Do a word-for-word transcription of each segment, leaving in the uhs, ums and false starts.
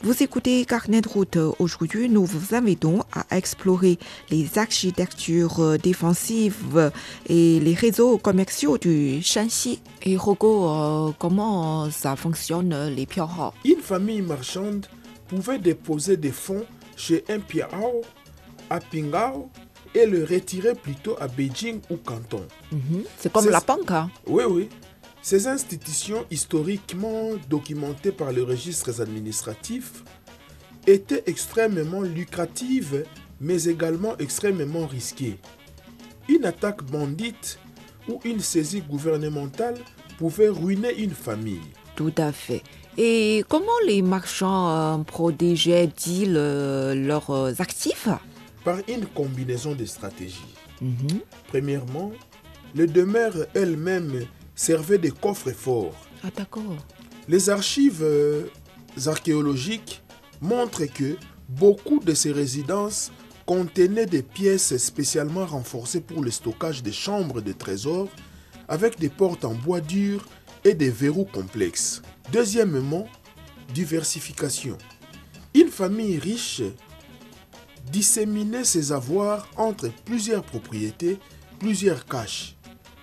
Vous écoutez Carnet de route. Aujourd'hui, nous vous invitons à explorer les architectures défensives et les réseaux commerciaux du Shanxi. Et Rogo, euh, comment ça fonctionne les piao? Une famille marchande pouvait déposer des fonds chez un piao à Pingao et le retirer plutôt à Beijing ou Canton. Mm-hmm. C'est comme C'est... la banque, hein? Oui, oui. Ces institutions historiquement documentées par les registres administratifs étaient extrêmement lucratives, mais également extrêmement risquées. Une attaque bandite ou une saisie gouvernementale pouvait ruiner une famille. Tout à fait. Et comment les marchands euh, protégeaient-ils euh, leurs actifs? Par une combinaison de stratégies. Mm-hmm. Premièrement, les demeures elles-mêmes servaient de coffres-forts. Ah, d'accord. Les archives euh, archéologiques montrent que beaucoup de ces résidences contenaient des pièces spécialement renforcées pour le stockage des chambres de trésors avec des portes en bois dur et des verrous complexes. Deuxièmement, diversification. Une famille riche disséminait ses avoirs entre plusieurs propriétés, plusieurs caches.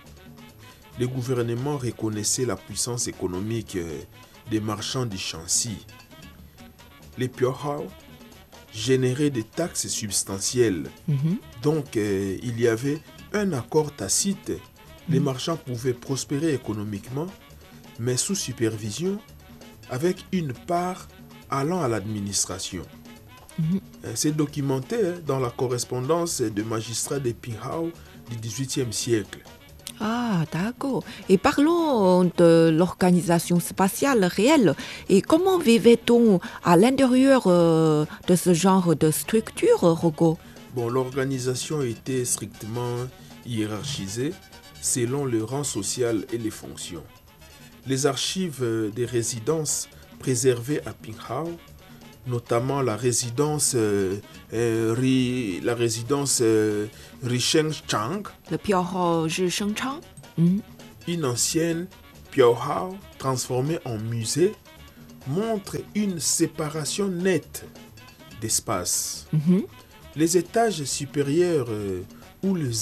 Le gouvernement reconnaissait la puissance économique des marchands du Shanxi. Les piao généraient des taxes substantielles. Mm-hmm. Donc, euh, il y avait un accord tacite. Les marchands pouvaient prospérer économiquement, mais sous supervision, avec une part allant à l'administration. Mm-hmm. C'est documenté dans la correspondance de magistrats de Pingao du dix-huitième siècle. Ah, d'accord. Et parlons de l'organisation spatiale réelle. Et comment vivait-on à l'intérieur euh, de ce genre de structure, Rogo? Bon, l'organisation était strictement hiérarchisée selon le rang social et les fonctions. Les archives des résidences préservées à Pingao, notamment la résidence euh, euh, Ri, la résidence euh, Rishengchang, le piao Rishengchang, mm-hmm. une ancienne piao transformée en musée, montre une séparation nette d'espace. Mm-hmm. Les étages supérieurs euh, où les